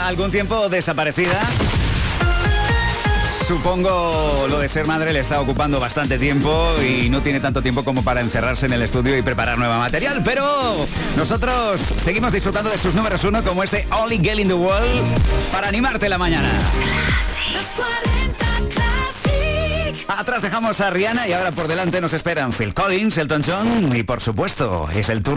lleva algún tiempo desaparecida. Supongo lo de ser madre le está ocupando bastante tiempo y no tiene tanto tiempo como para encerrarse en el estudio y preparar nuevo material, pero nosotros seguimos disfrutando de sus números 1 como este Only Girl in the World para animarte la mañana. Atrás dejamos a Rihanna y ahora por delante nos esperan Phil Collins, Elton John y por supuesto es el turno